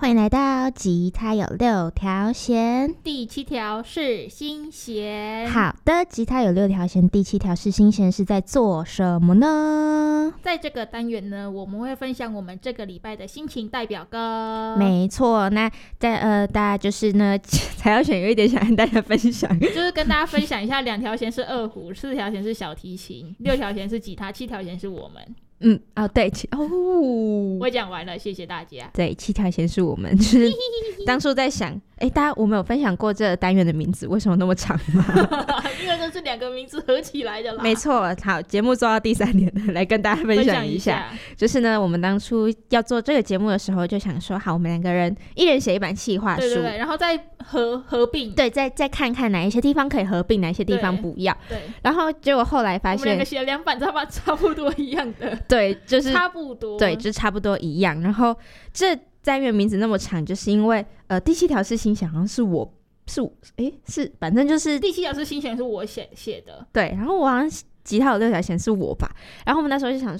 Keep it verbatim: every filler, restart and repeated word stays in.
欢迎来到吉他有六条弦， 第七条是心弦。 好的，吉他有六条弦，第七条是心弦，是在做什么呢？ 在这个单元呢，我们会分享我们这个礼拜的心情代表歌。 没错，那在呃，大家就是呢，才要选有一点想跟大家分享， 就是跟大家分享一下，两条弦是二胡，四条弦是小提琴，六条弦是吉他，七条弦是我们。 嗯，哦，对，哦， 我讲完了，谢谢大家。 对，七条弦是我们，就是当初在想，哎，大家我们有分享过这个单元的名字为什么那么长吗？ 因为这是两个名字合起来的啦。 没错，好，节目做到第三年了，来跟大家分享一下。一下就是呢，我们当初要做这个节目的时候，就想说，好，我们两个人一人写一版企划书， 对对对，然后再合合并， 对，再再看看哪一些地方可以合并，哪一些地方不要。 对，对然后结果后来发现， 我们两个写了两版，差不差不多一样的。 对，就是差不多， 对，就差不多一样。然后这单元名字那么长，就是因为呃，第七条是心弦，好像是我是哎是，反正就是第七条是心弦是我写写的， 对。然后我好像吉他有六条弦是我吧，然后我们那时候就想